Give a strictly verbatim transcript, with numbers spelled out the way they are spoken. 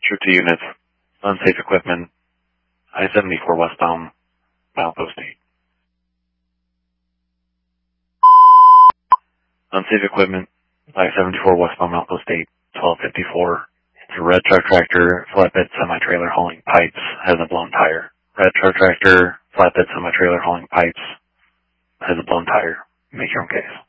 Troop two units, unsafe equipment, I seventy-four westbound, milepost eight. Unsafe equipment, I seventy-four westbound, milepost eight, twelve fifty-four. It's a red truck tractor, flatbed semi-trailer hauling pipes, has a blown tire. Red truck tractor, flatbed semi-trailer hauling pipes, has a blown tire. Make your own case.